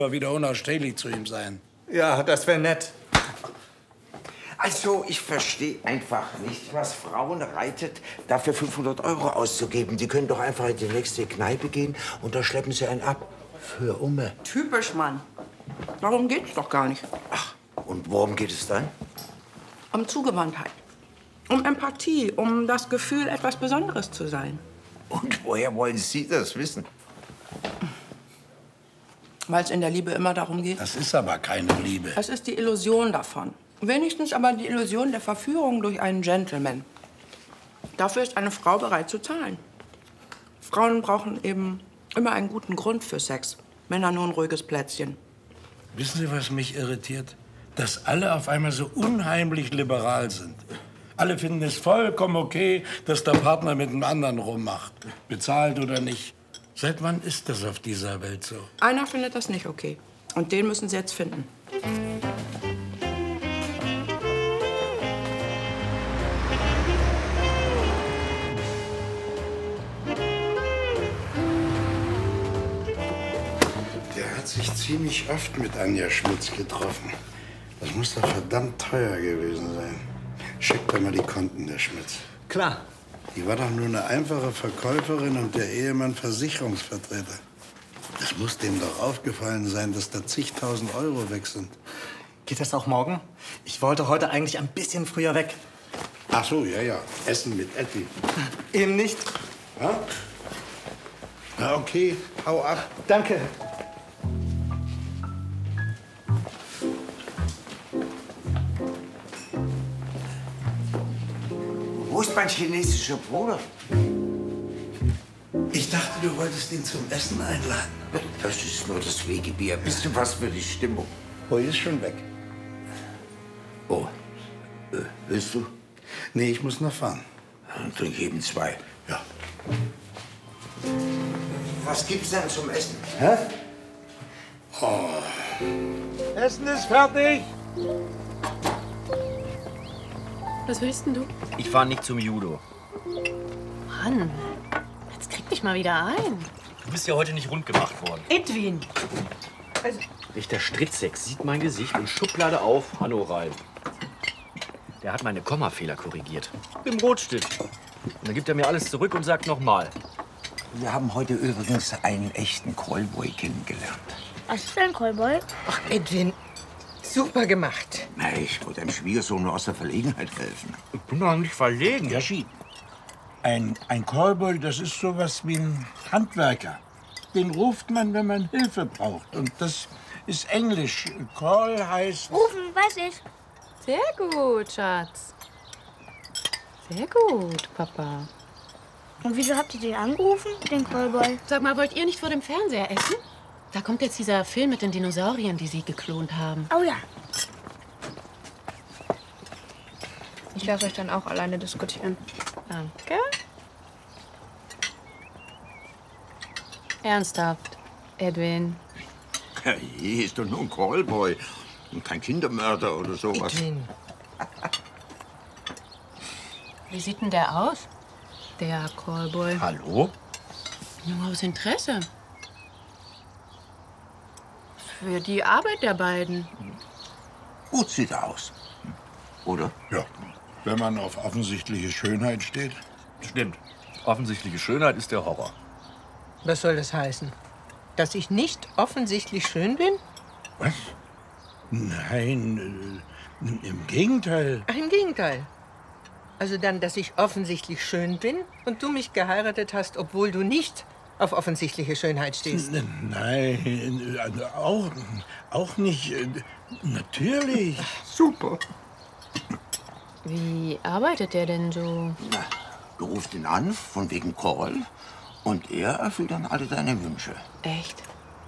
wieder unausstehlich zu ihm sein. Ja, das wäre nett. Also, ich verstehe einfach nicht, was Frauen reitet, dafür 500 € auszugeben. Die können doch einfach in die nächste Kneipe gehen und da schleppen sie einen ab. Für Umme. Typisch, Mann. Darum geht's doch gar nicht. Ach, und worum geht es dann? Um Zugewandtheit. Um Empathie, um das Gefühl, etwas Besonderes zu sein. Und woher wollen Sie das wissen? Weil es in der Liebe immer darum geht. Das ist aber keine Liebe. Es ist die Illusion davon. Wenigstens aber die Illusion der Verführung durch einen Gentleman. Dafür ist eine Frau bereit zu zahlen. Frauen brauchen eben immer einen guten Grund für Sex. Männer nur ein ruhiges Plätzchen. Wissen Sie, was mich irritiert? Dass alle auf einmal so unheimlich liberal sind. Alle finden es vollkommen okay, dass der Partner mit einem anderen rummacht. Bezahlt oder nicht. Seit wann ist das auf dieser Welt so? Einer findet das nicht okay. Und den müssen Sie jetzt finden. Der hat sich ziemlich oft mit Anja Schmitz getroffen. Das muss doch verdammt teuer gewesen sein. Schick doch mal die Konten der Schmitz. Klar. Die war doch nur eine einfache Verkäuferin und der Ehemann Versicherungsvertreter. Es muss dem doch aufgefallen sein, dass da zigtausend Euro weg sind. Geht das auch morgen? Ich wollte heute eigentlich ein bisschen früher weg. Ach so, ja, ja. Essen mit Etty. Eben nicht. Ja? Na, okay. Hau ab. Danke. Wo ist mein chinesischer Bruder? Ich dachte, du wolltest ihn zum Essen einladen. Das ist nur das Wegebier. Ein bisschen was für die Stimmung. Oh, ist schon weg. Oh, willst du? Nee, ich muss noch fahren. Dann trink eben 2. Ja. Was gibt's denn zum Essen? Hä? Essen ist fertig. Was willst denn du? Ich fahre nicht zum Judo. Mann, jetzt krieg dich mal wieder ein. Du bist ja heute nicht rund gemacht worden. Edwin! Richter Stritzek sieht mein Gesicht und Schublade auf, Hanno rein. Der hat meine Kommafehler korrigiert. Mit dem Rotstift. Und dann gibt er mir alles zurück und sagt nochmal. Wir haben heute übrigens einen echten Callboy kennengelernt. Was ist ein Callboy? Ach, Edwin, super gemacht. Na, ich wollte deinem Schwiegersohn nur aus der Verlegenheit helfen. Ich bin doch nicht verlegen. Yoshi, ein Callboy, das ist sowas wie ein Handwerker. Den ruft man, wenn man Hilfe braucht. Und das ist Englisch. Call heißt... Rufen, weiß ich. Sehr gut, Schatz. Sehr gut, Papa. Und wieso habt ihr den angerufen, den Callboy? Sag mal, wollt ihr nicht vor dem Fernseher essen? Da kommt jetzt dieser Film mit den Dinosauriern, die sie geklont haben. Oh ja. Ich lasse euch dann auch alleine diskutieren. Danke. Ernsthaft, Edwin. Hier ist doch nur ein Callboy und kein Kindermörder oder sowas. Edwin. Wie sieht denn der aus? Der Callboy. Hallo? Nur aus Interesse. Für die Arbeit der beiden. Gut sieht er aus. Oder? Ja, wenn man auf offensichtliche Schönheit steht. Stimmt. Offensichtliche Schönheit ist der Horror. Was soll das heißen? Dass ich nicht offensichtlich schön bin? Was? Nein, im Gegenteil. Ach, im Gegenteil. Also dann, dass ich offensichtlich schön bin und du mich geheiratet hast, obwohl du nicht auf offensichtliche Schönheit stehst. Nein, also auch nicht. Natürlich. Super. Wie arbeitet der denn so? Na, du rufst ihn an, von wegen Call, und er erfüllt dann alle deine Wünsche. Echt?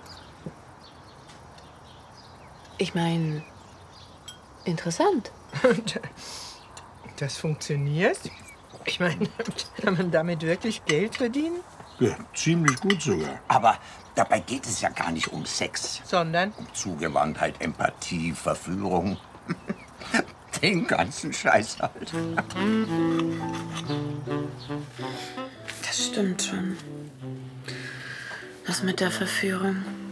Ich meine, interessant. Und das funktioniert? Ich meine, kann man damit wirklich Geld verdienen? Ja, ziemlich gut sogar. Aber dabei geht es ja gar nicht um Sex. Sondern? Um Zugewandtheit, Empathie, Verführung. Den ganzen Scheiß halt. Das stimmt schon. Das mit der Verführung.